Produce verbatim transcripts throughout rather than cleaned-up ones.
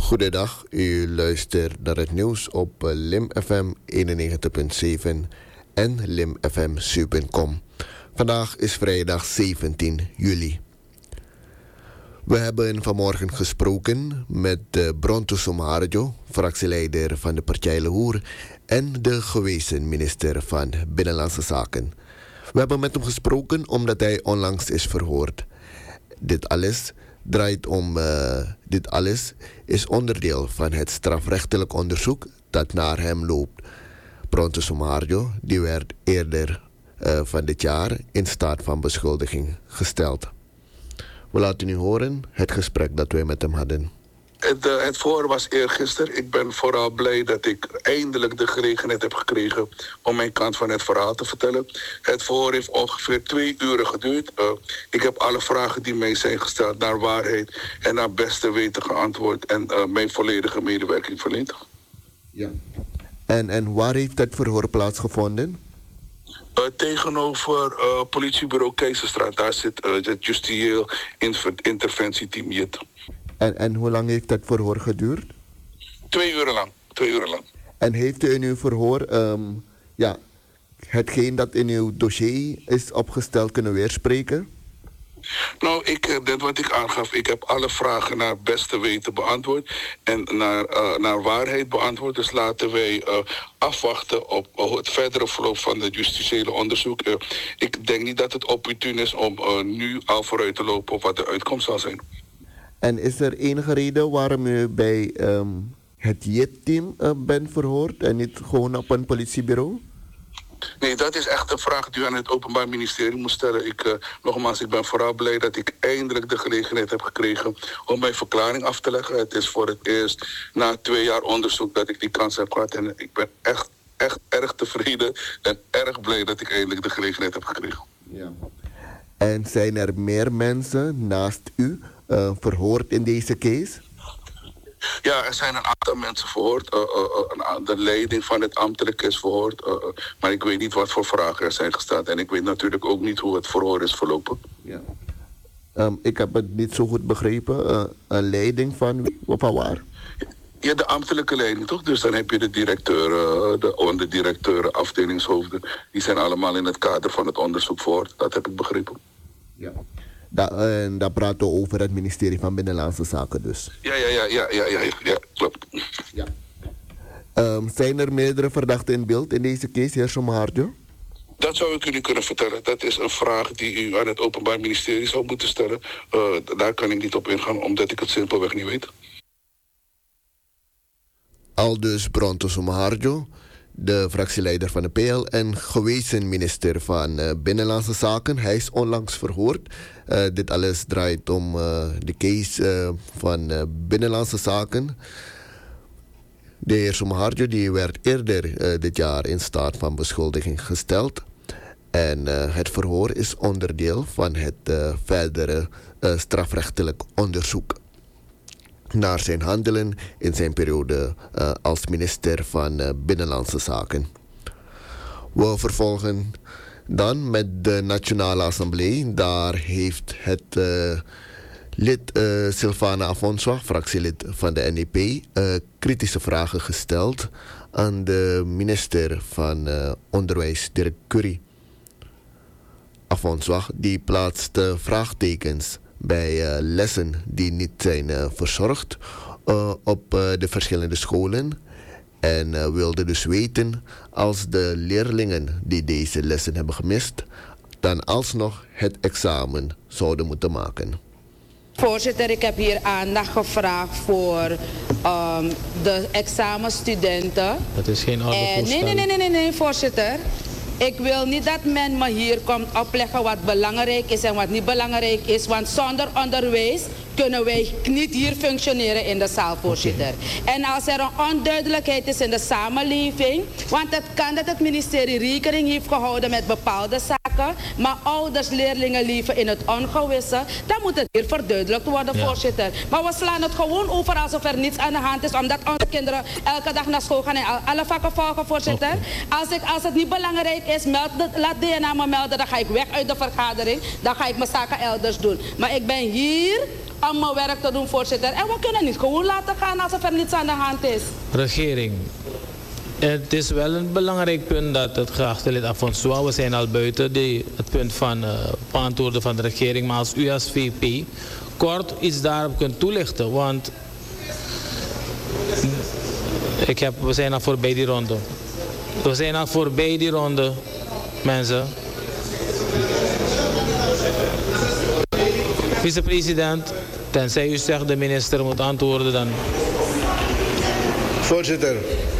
Goedendag, u luistert naar het nieuws op Lim F M eenennegentig punt zeven en lim f m zeven punt com. Vandaag is vrijdag zeventien juli. We hebben vanmorgen gesproken met de Bronto Somaharjo, fractieleider van de partij Lehoer, en de gewezen minister van Binnenlandse Zaken. We hebben met hem gesproken omdat hij onlangs is verhoord. Dit alles draait om, uh, dit alles is onderdeel van het strafrechtelijk onderzoek dat naar hem loopt. Bronto Somaharjo, die werd eerder uh, van dit jaar in staat van beschuldiging gesteld. We laten u horen het gesprek dat wij met hem hadden. Het, uh, het voor was eergisteren. Ik ben vooral blij dat ik eindelijk de gelegenheid heb gekregen om mijn kant van het verhaal te vertellen. Het voor heeft ongeveer twee uren geduurd. Uh, ik heb alle vragen die mij zijn gesteld naar waarheid en naar beste weten geantwoord en uh, mijn volledige medewerking verleend. Ja. En, en waar heeft het verhoor plaatsgevonden? Uh, tegenover uh, politiebureau Keizerstraat. Daar zit uh, het justitieel interventieteam J I T. En, en hoe lang heeft dat verhoor geduurd? Twee uren lang. Twee uren lang. En heeft u in uw verhoor um, ja, hetgeen dat in uw dossier is opgesteld kunnen weerspreken? Nou, ik, net wat ik aangaf, ik heb alle vragen naar beste weten beantwoord en naar, uh, naar waarheid beantwoord. Dus laten wij uh, afwachten op uh, het verdere verloop van het justitiële onderzoek. Uh, ik denk niet dat het opportun is om uh, nu al vooruit te lopen op wat de uitkomst zal zijn. En is er enige reden waarom u bij um, het J I T-team uh, bent verhoord en niet gewoon op een politiebureau? Nee, dat is echt een vraag die u aan het Openbaar Ministerie moet stellen. Ik, uh, nogmaals, ik ben vooral blij dat ik eindelijk de gelegenheid heb gekregen om mijn verklaring af te leggen. Het is voor het eerst na twee jaar onderzoek dat ik die kans heb gehad. En ik ben echt, echt erg tevreden en erg blij dat ik eindelijk de gelegenheid heb gekregen. Ja. En zijn er meer mensen naast u uh, verhoord in deze case? Ja, er zijn een aantal mensen verhoord. Uh, uh, uh, de leiding van het ambtelijk is verhoord. Uh, uh, maar ik weet niet wat voor vragen er zijn gesteld. En ik weet natuurlijk ook niet hoe het verhoor is verlopen. Ja. Um, ik heb het niet zo goed begrepen. Uh, een leiding van wie? Van waar? Ja, de ambtelijke leiding, toch? Dus dan heb je de directeuren, de onderdirecteuren, afdelingshoofden. Die zijn allemaal in het kader van het onderzoek verhoord. Dat heb ik begrepen. Ja. Da, en daar praten we over het ministerie van Binnenlandse Zaken dus. Ja, ja, ja, ja, ja, ja, ja klopt. Ja. Um, zijn er meerdere verdachten in beeld in deze case, heer Somaharjo? Dat zou ik u kunnen vertellen. Dat is een vraag die u aan het Openbaar Ministerie zou moeten stellen. Uh, daar kan ik niet op ingaan, omdat ik het simpelweg niet weet. Aldus Bronto Somaharjo, de fractieleider van de P L en gewezen minister van uh, Binnenlandse Zaken. Hij is onlangs verhoord. Uh, dit alles draait om uh, de case uh, van uh, Binnenlandse Zaken. De heer Somaharjo die werd eerder uh, dit jaar in staat van beschuldiging gesteld. En uh, het verhoor is onderdeel van het uh, verdere uh, strafrechtelijk onderzoek naar zijn handelen in zijn periode uh, als minister van uh, Binnenlandse Zaken. We vervolgen dan met de Nationale Assemblée. Daar heeft het uh, lid uh, Silvana Afonso, fractielid van de N E P, uh, kritische vragen gesteld aan de minister van uh, Onderwijs, Dirk Curry. Afonso die plaatste vraagtekens bij uh, lessen die niet zijn uh, verzorgd uh, op uh, de verschillende scholen. En uh, wilde dus weten, als de leerlingen die deze lessen hebben gemist, dan alsnog het examen zouden moeten maken. Voorzitter, ik heb hier aandacht gevraagd voor um, de examenstudenten. Dat is geen orde en, nee, nee, nee, nee, nee, nee, voorzitter. Ik wil niet dat men me hier komt opleggen wat belangrijk is en wat niet belangrijk is. Want zonder onderwijs kunnen wij niet hier functioneren in de zaal, voorzitter. Okay. En als er een onduidelijkheid is in de samenleving, want het kan dat het ministerie rekening heeft gehouden met bepaalde zaken, maar ouders, leerlingen leven in het ongewisse, dan moet het hier verduidelijkt worden, ja. voorzitter. Maar we slaan het gewoon over alsof er niets aan de hand is, omdat onze kinderen elke dag naar school gaan en alle vakken volgen, voorzitter. Okay. Als, ik, als het niet belangrijk is, meld, laat D N A me melden, dan ga ik weg uit de vergadering, dan ga ik mijn zaken elders doen. Maar ik ben hier om mijn werk te doen, voorzitter. En we kunnen niet gewoon laten gaan alsof er niets aan de hand is. Regering. Het is wel een belangrijk punt dat het geachte lid Afonso, we zijn al buiten de, het punt van uh, beantwoorden van de regering, maar als u als V P kort iets daarop kunt toelichten, want ik heb, we zijn al voorbij die ronde. We zijn al voorbij die ronde, mensen. Vicepresident, tenzij u zegt de minister moet antwoorden dan. Voorzitter,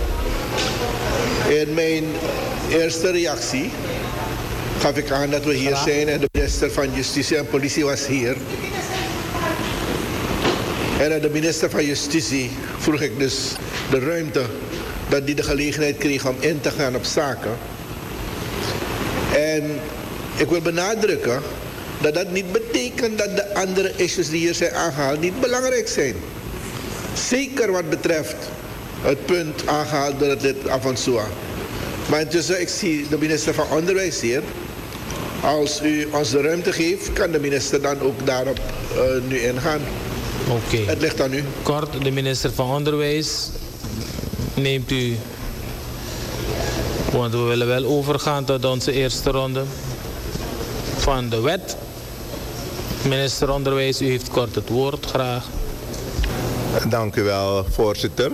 in mijn eerste reactie gaf ik aan dat we hier zijn en de minister van Justitie en Politie was hier. En aan de minister van Justitie vroeg ik dus de ruimte dat die de gelegenheid kreeg om in te gaan op zaken. En ik wil benadrukken dat dat niet betekent dat de andere issues die hier zijn aangehaald niet belangrijk zijn. Zeker wat betreft het punt aangehaald door het lid Afonso. Maar intussen, ik zie de minister van Onderwijs hier. Als u ons de ruimte geeft, kan de minister dan ook daarop uh, nu ingaan. Oké. Okay. Het ligt aan u. Kort, de minister van Onderwijs. Neemt u... Want we willen wel overgaan tot onze eerste ronde van de wet. Minister Onderwijs, u heeft kort het woord, graag. Dank u wel, voorzitter.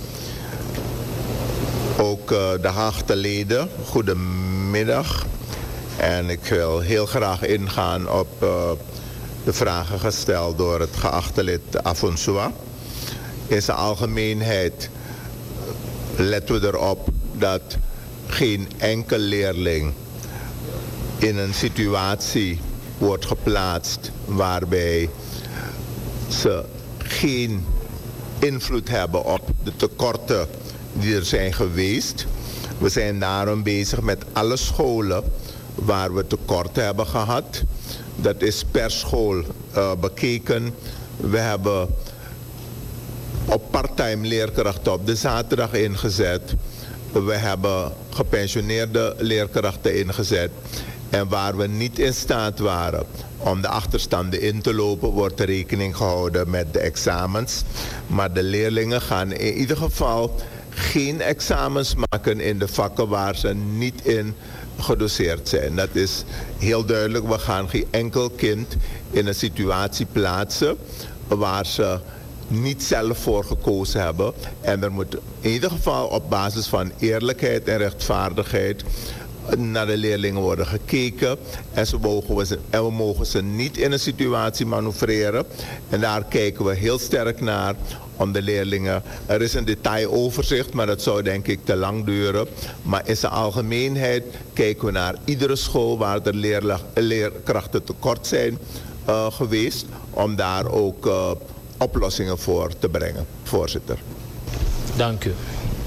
Ook uh, de geachte leden, goedemiddag. En ik wil heel graag ingaan op uh, de vragen gesteld door het geachte lid Afonso. In zijn algemeenheid letten we erop dat geen enkel leerling in een situatie wordt geplaatst waarbij ze geen invloed hebben op de tekorten die er zijn geweest. We zijn daarom bezig met alle scholen waar we tekorten hebben gehad. Dat is per school uh, bekeken. We hebben op parttime leerkrachten op de zaterdag ingezet. We hebben gepensioneerde leerkrachten ingezet. En waar we niet in staat waren om de achterstanden in te lopen, wordt er rekening gehouden met de examens. Maar de leerlingen gaan in ieder geval geen examens maken in de vakken waar ze niet in gedoseerd zijn. Dat is heel duidelijk. We gaan geen enkel kind in een situatie plaatsen waar ze niet zelf voor gekozen hebben. En er moet in ieder geval op basis van eerlijkheid en rechtvaardigheid naar de leerlingen worden gekeken. En, zo mogen we ze, en we mogen ze niet in een situatie manoeuvreren. En daar kijken we heel sterk naar om de leerlingen. Er is een detailoverzicht, maar dat zou denk ik te lang duren. Maar in zijn algemeenheid kijken we naar iedere school waar er leerla, leerkrachten tekort zijn uh, geweest. Om daar ook uh, oplossingen voor te brengen. Voorzitter. Dank u.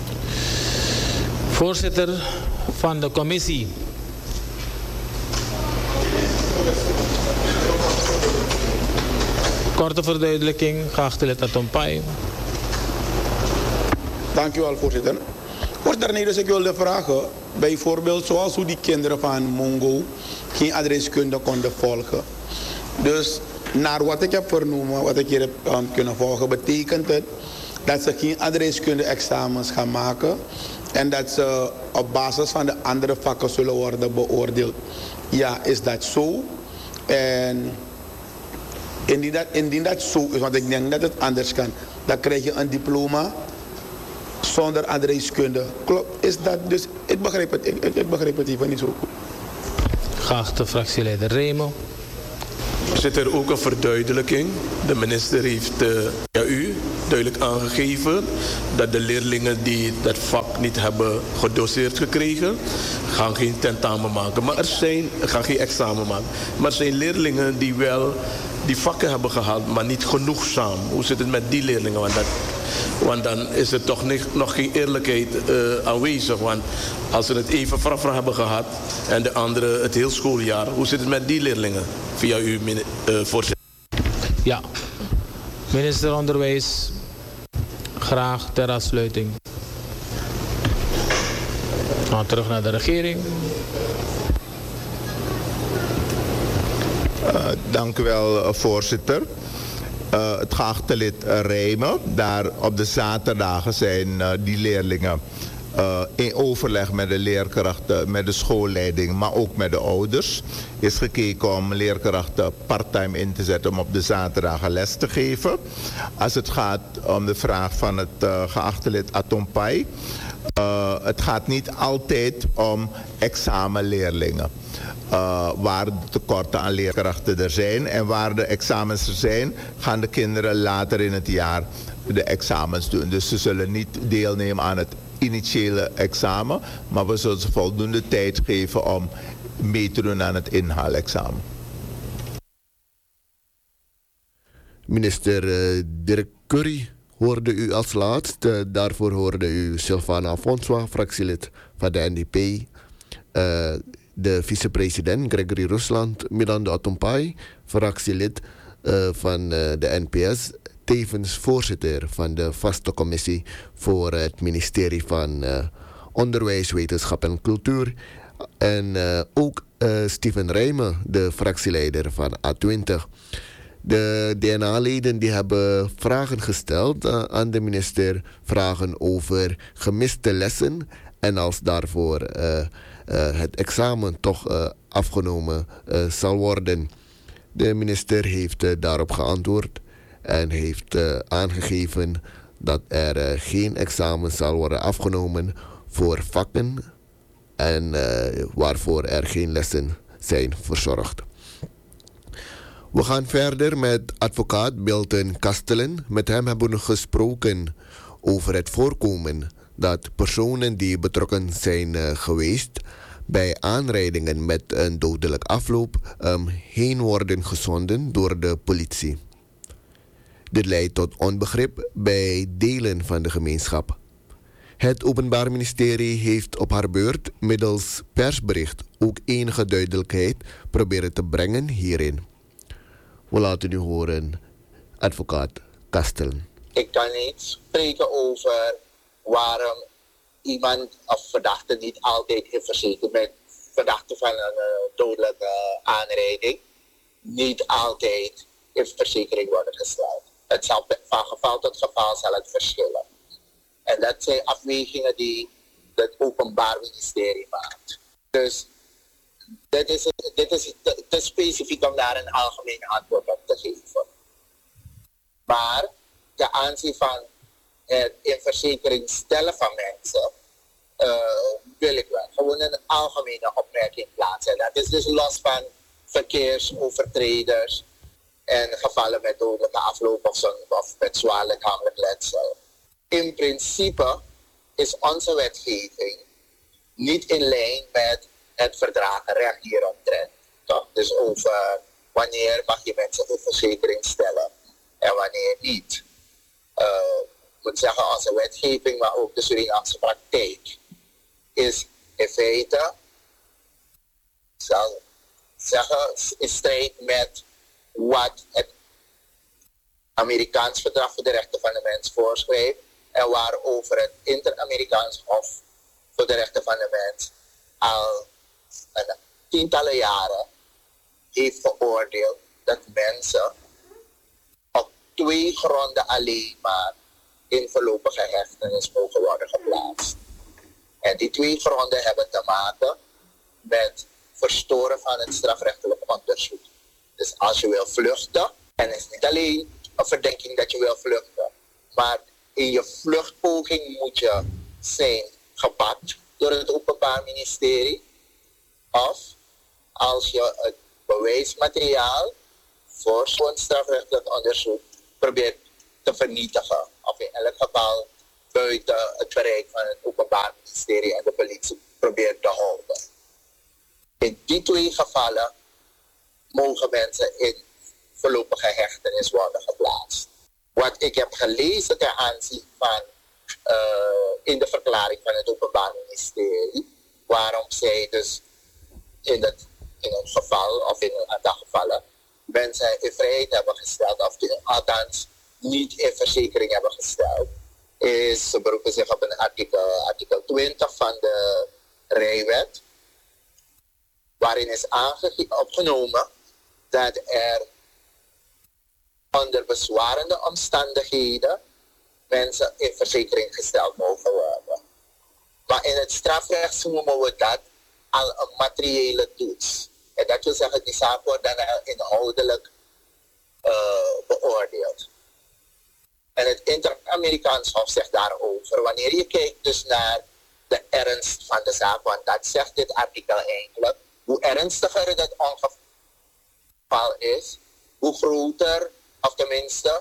Voorzitter van de commissie. Korte verduidelijking, geachte lid Atompai. Dank u wel, voorzitter. Voorzitter, dus ik wilde vragen, bijvoorbeeld zoals hoe die kinderen van Mongo geen adreskunde konden volgen. Dus naar wat ik heb vernomen, wat ik hier heb um, kunnen volgen, betekent het dat ze geen adreskunde-examens gaan maken en dat ze op basis van de andere vakken zullen worden beoordeeld. Ja, is dat zo? En indien dat, indien dat zo is, want ik denk dat het anders kan, dan krijg je een diploma zonder adreskunde. Klopt, is dat dus? Ik begrijp het, ik, ik begrijp het even niet zo goed. Geachte fractieleider Remo. Zit er ook een verduidelijking? De minister heeft uh, ja, u duidelijk aangegeven dat de leerlingen die dat vak niet hebben gedoseerd gekregen, gaan geen tentamen maken. Maar er zijn, gaan geen examen maken. Maar er zijn leerlingen die wel die vakken hebben gehaald, maar niet genoegzaam. Hoe zit het met die leerlingen? Want, dat, want dan is er toch niet, nog geen eerlijkheid uh, aanwezig. Want als ze het even frafra hebben gehad en de andere het heel schooljaar, hoe zit het met die leerlingen? Via uw uh, voorzitter. Ja, minister Onderwijs, graag ter afsluiting. Nou, terug naar de regering. Uh, dank u wel, uh, voorzitter. Uh, het geachte lid uh, Rijmen. Daar op de zaterdagen zijn uh, die leerlingen uh, in overleg met de leerkrachten, met de schoolleiding, maar ook met de ouders. Is gekeken om leerkrachten parttime in te zetten om op de zaterdagen les te geven. Als het gaat om de vraag van het uh, geachte lid Atompai. Uh, het gaat niet altijd om examenleerlingen. Uh, waar de tekorten aan leerkrachten er zijn. En waar de examens er zijn, gaan de kinderen later in het jaar de examens doen. Dus ze zullen niet deelnemen aan het initiële examen. Maar we zullen ze voldoende tijd geven om mee te doen aan het inhaalexamen. Minister uh, Dirk Curry hoorde u als laatste. Daarvoor hoorde u Sylvana François, fractielid van de N D P. Uh, de vicepresident Gregory Rusland, Miranda Atompai, fractielid uh, van uh, de N P S. Tevens voorzitter van de vaste commissie voor het ministerie van uh, Onderwijs, Wetenschap en Cultuur. En uh, ook uh, Steven Rijmen, de fractieleider van A twintig. De D N A-leden die hebben vragen gesteld uh, aan de minister. Vragen over gemiste lessen. En als daarvoor uh, uh, het examen toch uh, afgenomen uh, zal worden. De minister heeft uh, daarop geantwoord. En heeft uh, aangegeven dat er uh, geen examen zal worden afgenomen voor vakken. En uh, waarvoor er geen lessen zijn verzorgd. We gaan verder met advocaat Milton Kastelen. Met hem hebben we gesproken over het voorkomen dat personen die betrokken zijn uh, geweest bij aanrijdingen met een dodelijk afloop um, heen worden gezonden door de politie. Dit leidt tot onbegrip bij delen van de gemeenschap. Het Openbaar Ministerie heeft op haar beurt middels persbericht ook enige duidelijkheid proberen te brengen hierin. We laten u horen, advocaat Kastelen. Ik kan niet spreken over waarom iemand of verdachte niet altijd is verzekerd met verdachte van een uh, dodelijke aanrijding. Niet altijd in verzekering worden gesteld. Het zal van geval tot geval zal het verschillen. En dat zijn afwegingen die het Openbaar Ministerie maakt. Dus dit is, dit is te, te specifiek om daar een algemeen antwoord op te geven. Maar ten aanzien van het in verzekering stellen van mensen, uh, wil ik wel gewoon een algemene opmerking plaatsen. Dat is dus los van verkeersovertreders en gevallen met dodelijke afloop of, zo, of met zwaar lichamelijk letsel. In principe is onze wetgeving niet in lijn met het verdragenrecht hieromtrent. Dus over wanneer mag je mensen in verzekering stellen en wanneer niet. Uh, ik moet zeggen, onze wetgeving, maar ook de Surinaamse praktijk, is in feite, zal zeggen, in strijd met wat het Amerikaans Verdrag voor de Rechten van de Mens voorschrijft en waarover het Inter-Amerikaans Hof voor de Rechten van de Mens al een tientallen jaren heeft geoordeeld dat mensen op twee gronden alleen maar in voorlopige hechtenis mogen worden geplaatst. En die twee gronden hebben te maken met verstoren van het strafrechtelijk onderzoek. Dus als je wil vluchten, en het is niet alleen een verdenking dat je wil vluchten, maar in je vluchtpoging moet je zijn gepakt door het Openbaar Ministerie. Of als je het bewijsmateriaal voor zo'n strafrechtelijk onderzoek probeert te vernietigen. Of in elk geval buiten het bereik van het Openbaar Ministerie en de politie probeert te houden. In die twee gevallen mogen mensen in voorlopige hechtenis worden geplaatst. Wat ik heb gelezen ten aanzien van uh, in de verklaring van het Openbaar Ministerie, waarom zij dus in het, in het geval of in een aantal gevallen mensen in vrijheid hebben gesteld, of die, althans niet in verzekering hebben gesteld, is ze beroepen zich op een artikel, artikel twintig van de Rijwet, waarin is opgenomen dat er onder bezwarende omstandigheden mensen in verzekering gesteld mogen worden. Maar in het strafrecht noemen we dat al een materiële toets. En dat wil zeggen, die zaak wordt dan inhoudelijk uh, beoordeeld. En het Inter-Amerikaans Hof zegt daarover, wanneer je kijkt dus naar de ernst van de zaak, want dat zegt dit artikel eigenlijk, hoe ernstiger het ongeval is, hoe groter, of tenminste,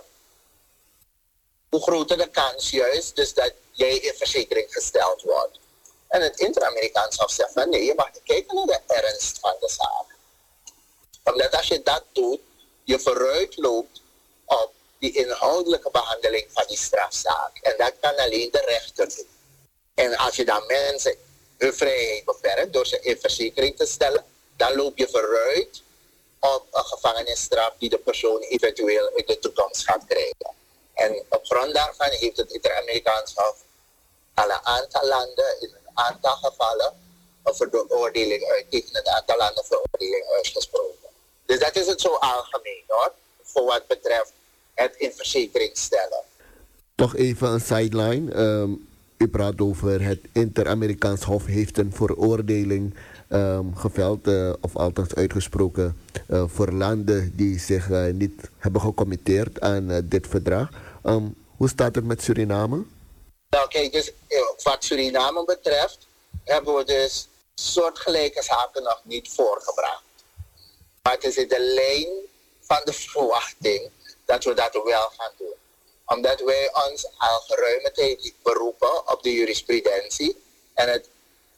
hoe groter de kans juist, dus dat jij in verzekering gesteld wordt. En het Inter-Amerikaans Hof zegt van nee, je mag niet kijken naar de ernst van de zaak. Omdat als je dat doet, je vooruit loopt op die inhoudelijke behandeling van die strafzaak. En dat kan alleen de rechter doen. En als je dan mensen hun vrijheid beperkt door ze in verzekering te stellen, dan loop je vooruit op een gevangenisstraf die de persoon eventueel in de toekomst gaat krijgen. En op grond daarvan heeft het Inter-Amerikaans Hof al een aantal landen in een aantal gevallen een veroordeling uit, tegen een aantal landen veroordeling uitgesproken. Dus dat is het zo algemeen hoor, voor wat betreft het in verzekering stellen. Toch even een sideline. Um, u praat over het Inter-Amerikaans Hof heeft een veroordeling um, geveld, uh, of althans uitgesproken, uh, voor landen die zich uh, niet hebben gecommitteerd aan uh, dit verdrag. Um, hoe staat het met Suriname? Nou kijk, dus wat Suriname betreft hebben we dus soortgelijke zaken nog niet voorgebracht. Maar het is in de lijn van de verwachting dat we dat wel gaan doen. Omdat wij ons al geruime tijd beroepen op de jurisprudentie. En, het,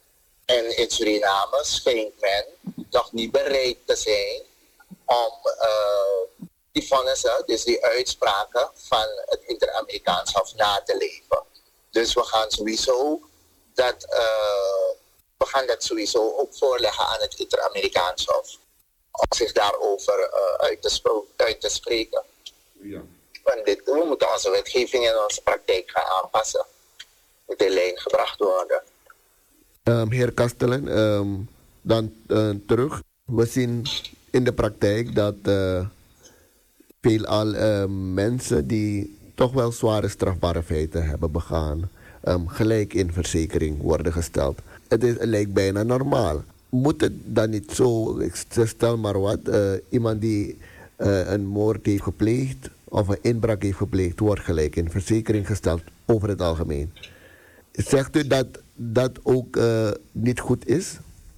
en in Suriname schijnt men nog niet bereid te zijn om uh, die vonnissen, dus die uitspraken van het Inter-Amerikaans Hof na te leven. Dus we gaan sowieso dat, uh, we gaan dat sowieso ook voorleggen aan het Inter-Amerikaans Hof. Om zich daarover uh, uit, te spro- uit te spreken. Ja. Want dit, we moeten onze wetgeving en onze praktijk gaan aanpassen. Moet in lijn gebracht worden. Um, heer Kastelen, um, dan uh, terug. We zien in de praktijk dat uh, veelal uh, mensen die toch wel zware strafbare feiten hebben begaan, um, gelijk in verzekering worden gesteld. Het, is, het lijkt bijna normaal. Moet het dan niet zo, ik stel maar wat, uh, iemand die uh, een moord heeft gepleegd of een inbraak heeft gepleegd, wordt gelijk in verzekering gesteld over het algemeen. Zegt u dat dat ook uh, niet goed is?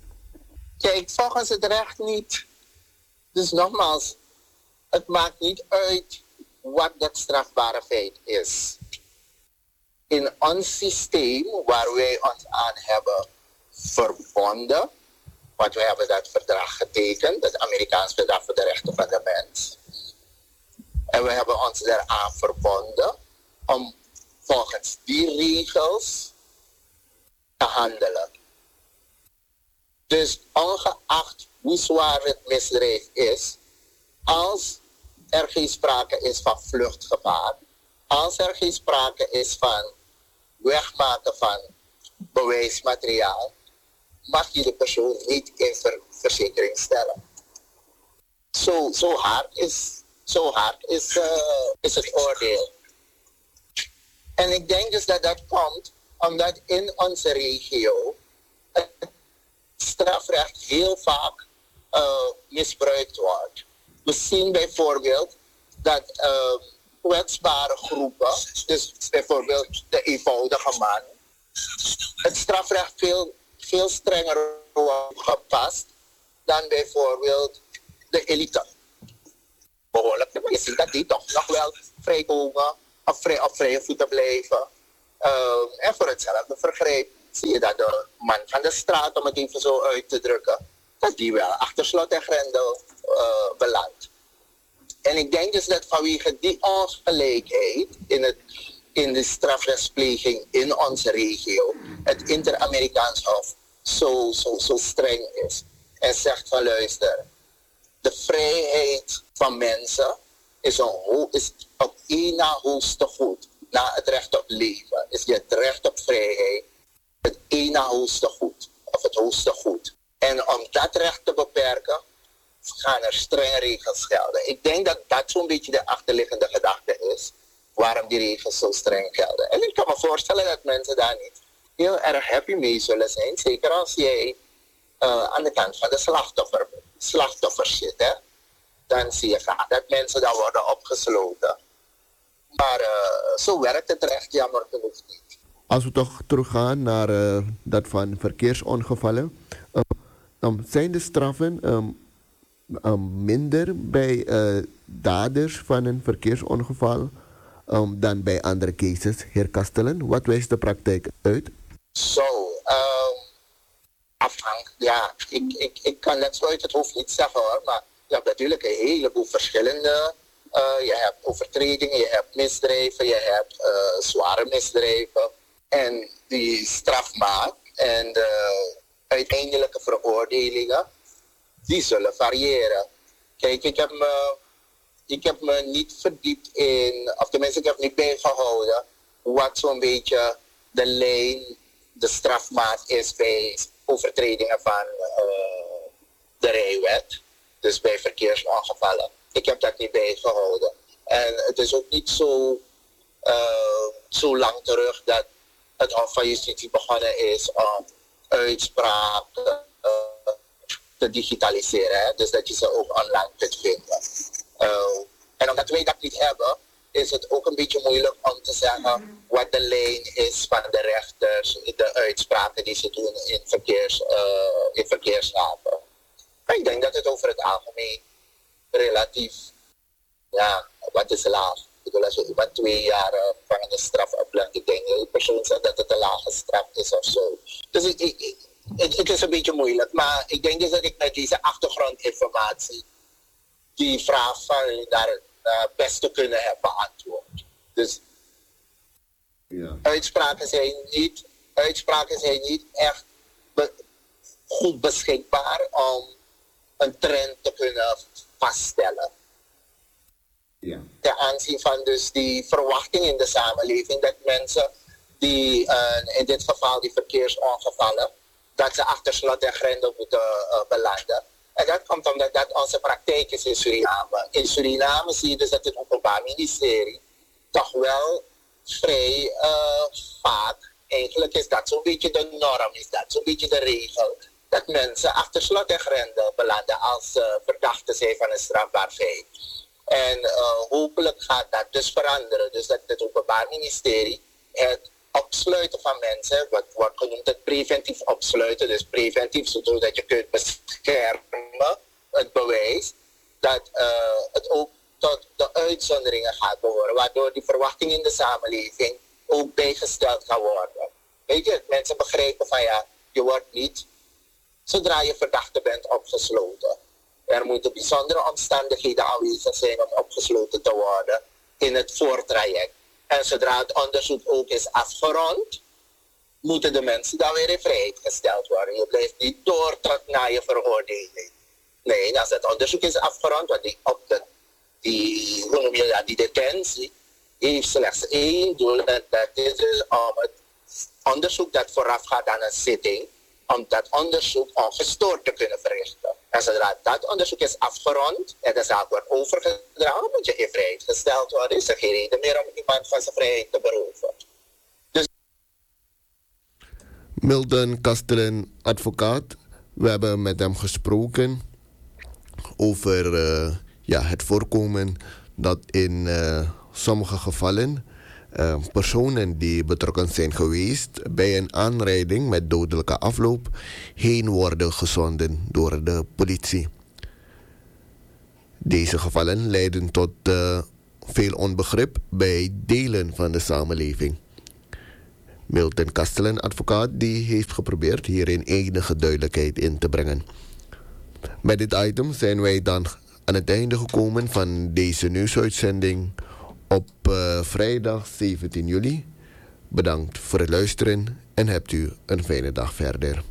Kijk, volgens het recht niet. Dus nogmaals, het maakt niet uit wat dat strafbare feit is. In ons systeem waar wij ons aan hebben verbonden, want we hebben dat verdrag getekend, het Amerikaans Verdrag voor de Rechten van de Mens. En we hebben ons daaraan verbonden om volgens die regels te handelen. Dus ongeacht hoe zwaar het misdrijf is, als er geen sprake is van vluchtgevaar, als er geen sprake is van wegmaken van bewijsmateriaal, mag je de persoon niet in ver- verzekering stellen. Zo, zo hard is, zo hard is, uh, is het oordeel. En ik denk dus dat dat komt omdat in onze regio het strafrecht heel vaak uh, misbruikt wordt. We zien bijvoorbeeld dat uh, kwetsbare groepen, dus bijvoorbeeld de eenvoudige man, het strafrecht veel, veel strenger wordt gepast dan bijvoorbeeld de elite. Behoorlijk, maar je ziet dat die toch nog wel vrijkomen of vrij, op vrije voeten blijven. Uh, en voor hetzelfde vergrijp zie je dat de man van de straat, om het even zo uit te drukken, dat die wel achter slot en grendel uh, belandt. En ik denk dus dat vanwege die ongelijkheid in, het, in de strafrechtspleging in onze regio, het Inter-Amerikaans Hof zo, zo, zo streng is. En zegt van luister, de vrijheid van mensen is, een ho- is op één na hoogste goed. Na het recht op leven is het recht op vrijheid het één na hoogste goed. Of het hoogste goed. En om dat recht te beperken, gaan er strenge regels gelden. Ik denk dat dat zo'n beetje de achterliggende gedachte is. Waarom die regels zo streng gelden. En ik kan me voorstellen dat mensen daar niet heel erg happy mee zullen zijn. Zeker als jij uh, aan de kant van de slachtoffer, slachtoffers zit. Hè? Dan zie je graag dat mensen daar worden opgesloten. Maar uh, zo werkt het recht jammer genoeg niet. Als we toch teruggaan naar uh, dat van verkeersongevallen. Uh, um, zijn de straffen um, um, minder bij uh, daders van een verkeersongeval um, dan bij andere cases, heer Kastelen? Wat wijst de praktijk uit? Zo, um, afhankelijk. Ja, ik, ik, ik kan net zo uit het hoofd niet zeggen hoor, maar je hebt natuurlijk een heleboel verschillende. Uh, je hebt overtredingen, je hebt misdrijven, je hebt uh, zware misdrijven. En die strafmaat en de uiteindelijke veroordelingen, die zullen variëren. Kijk, ik heb me, ik heb me niet verdiept in, of tenminste ik heb niet bijgehouden, wat zo'n beetje de lijn, de strafmaat is bij overtredingen van uh, de rijwet. Dus bij verkeersongevallen. Ik heb dat niet bijgehouden. En het is ook niet zo, uh, zo lang terug dat het Hof van Justitie begonnen is om uitspraken uh, te digitaliseren. Hè? Dus dat je ze ook online kunt vinden. Uh, en omdat wij dat niet hebben, is het ook een beetje moeilijk om te zeggen wat de lijn is van de rechters, de uitspraken die ze doen in, verkeers, uh, in verkeerszaken. Maar ik denk dat het over het algemeen relatief, ja, wat is laag? Ik bedoel, als je iemand twee jaar uh, gevangenisstraf oplegt, ik denk dat persoon zegt dat het een lage straf is of zo. Dus ik, ik, ik, het, het is een beetje moeilijk, maar ik denk dus dat ik met deze achtergrondinformatie die vraag van daar uh, best te kunnen hebben beantwoord. Dus ja. uitspraken zijn niet, uitspraken zijn niet echt be, goed beschikbaar om een trend te kunnen vaststellen. Ja. Ten aanzien van dus die verwachting in de samenleving dat mensen die uh, in dit geval die verkeersongevallen, dat ze achter slot en grendel moeten uh, belanden. En dat komt omdat dat onze praktijk is in Suriname. In Suriname zie je dus dat het Openbaar Ministerie toch wel vrij uh, vaak, eigenlijk is dat zo'n beetje de norm, is dat zo'n beetje de regel, dat mensen achter slot en grendel belanden als uh, verdachten zijn van een strafbaar feit. En uh, hopelijk gaat dat dus veranderen. Dus dat het Openbaar Ministerie het opsluiten van mensen, wat wordt genoemd het preventief opsluiten, dus preventief zodat je kunt beschermen, het bewijs, dat uh, het ook tot de uitzonderingen gaat behoren, waardoor die verwachting in de samenleving ook bijgesteld kan worden. Weet je, mensen begrijpen van ja, je wordt niet, zodra je verdachte bent, opgesloten. Er moeten bijzondere omstandigheden aanwezig zijn om opgesloten te worden in het voortraject. En zodra het onderzoek ook is afgerond, moeten de mensen dan weer in vrijheid gesteld worden. Je blijft niet door tot na je veroordeling. Nee, als het onderzoek is afgerond, want die, op de, die, hoe noem je dat, die detentie heeft slechts één doel. En dat is dus om het onderzoek dat voorafgaat aan een zitting, om dat onderzoek ongestoord te kunnen verrichten. En zodra dat onderzoek is afgerond en de zaak wordt overgedragen, moet je in vrijheid gesteld worden. Is er geen reden meer om iemand van zijn vrijheid te beroven. Dus... Milton Kastelen, advocaat. We hebben met hem gesproken over uh, ja, het voorkomen dat in uh, sommige gevallen Uh, personen die betrokken zijn geweest bij een aanrijding met dodelijke afloop heen worden gezonden door de politie. Deze gevallen leiden tot uh, veel onbegrip bij delen van de samenleving. Milton Kastelen, advocaat, die heeft geprobeerd hierin enige duidelijkheid in te brengen. Met dit item zijn wij dan aan het einde gekomen van deze nieuwsuitzending op uh, vrijdag zeventien juli. Bedankt voor het luisteren en hebt u een fijne dag verder.